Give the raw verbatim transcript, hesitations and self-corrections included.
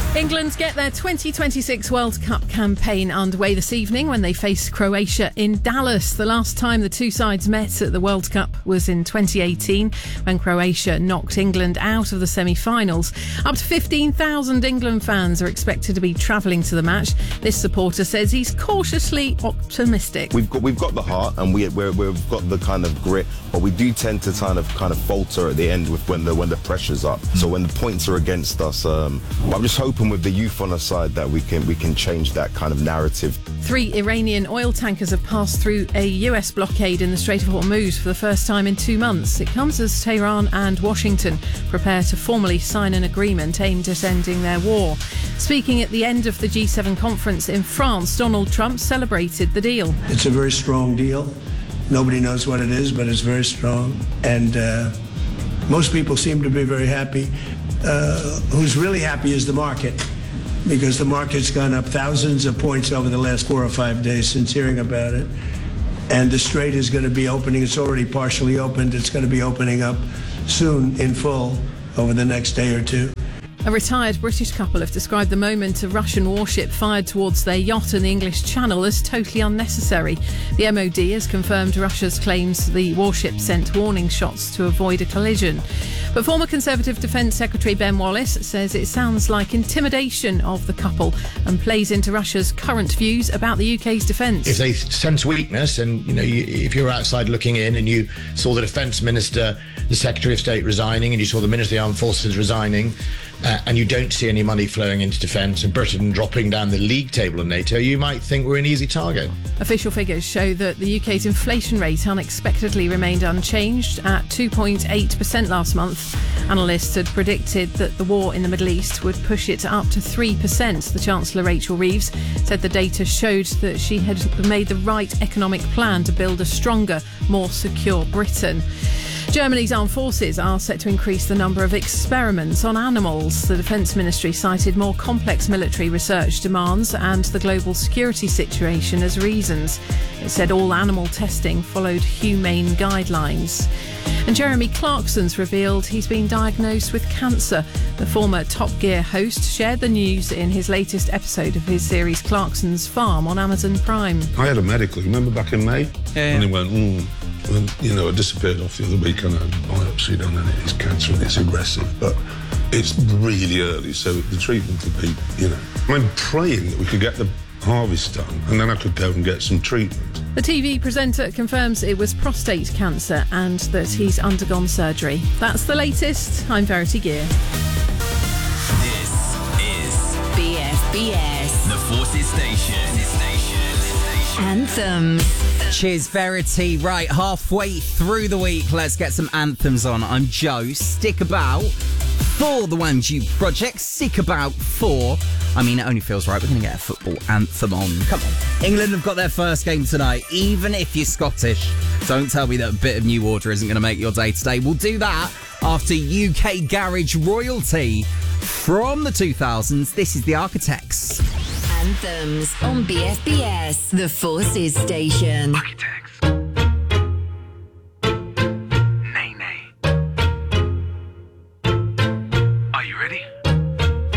England get their twenty twenty-six World Cup campaign underway this evening when they face Croatia in Dallas. The last time the two sides met at the World Cup was in twenty eighteen when Croatia knocked England out of the semi-finals. Up to fifteen thousand England fans are expected to be travelling to the match. This supporter says he's cautiously optimistic. We've got we've got the heart and we we're, we've got the kind of grit, but we do tend to kind of kind of falter at the end with when the when the pressure's up. So when the points are against us, um, I'm just hoping with the youth on our side that we can we can change that kind of narrative. Three Iranian oil tankers have passed through a U S blockade in the Strait of Hormuz for the first time in two months. It comes as Tehran and Washington prepare to formally sign an agreement aimed at ending their war. Speaking at the end of the G seven conference in France, Donald Trump celebrated the deal. It's a very strong deal. Nobody knows what it is, but it's very strong. And uh, most people seem to be very happy. Uh, who's really happy is the market, because the market's gone up thousands of points over the last four or five days since hearing about it. And the Strait is going to be opening. It's already partially opened. It's going to be opening up soon in full over the next day or two. A retired British couple have described the moment a Russian warship fired towards their yacht in the English Channel as totally unnecessary. The M O D has confirmed Russia's claims the warship sent warning shots to avoid a collision. But former Conservative Defence Secretary Ben Wallace says it sounds like intimidation of the couple and plays into Russia's current views about the U K's defence. If they sense weakness, and you know, you, if you're outside looking in and you saw the Defence Minister, the Secretary of State resigning, and you saw the Minister of the Armed Forces resigning, uh, and you don't see any money flowing into defence and Britain dropping down the league table in NATO, you might think we're an easy target. Official figures show that the U K's inflation rate unexpectedly remained unchanged at two point eight percent last month. Analysts had predicted that the war in the Middle East would push it up to three percent. The Chancellor, Rachel Reeves, said the data showed that she had made the right economic plan to build a stronger, more secure Britain. Germany's armed forces are set to increase the number of experiments on animals. The Defence Ministry cited more complex military research demands and the global security situation as reasons. It said all animal testing followed humane guidelines. And Jeremy Clarkson's revealed he's been diagnosed with cancer. The former Top Gear host shared the news in his latest episode of his series Clarkson's Farm on Amazon Prime. I had a medical, remember back in May? Yeah, yeah. And he went, mm. And, you know, I disappeared off the other week and I had a biopsy done and it's cancer and it's aggressive, but it's really early, so the treatment will be, you know. I'm praying that we could get the harvest done and then I could go and get some treatment. The T V presenter confirms it was prostate cancer and that he's undergone surgery. That's the latest. I'm Verity Gear. This is B F B S, the Forces Station. Anthems. Cheers, Verity. Right, halfway through the week, let's get some anthems on. I'm Joe. Stick about for the One Due Project. Stick about for... I mean, it only feels right. We're going to get a football anthem on. Come on. England have got their first game tonight. Even if you're Scottish, don't tell me that a bit of New Order isn't going to make your day today. We'll do that after U K garage royalty from the two thousands. This is The Architects. Anthems on B F B S, the Forces Station. Architects.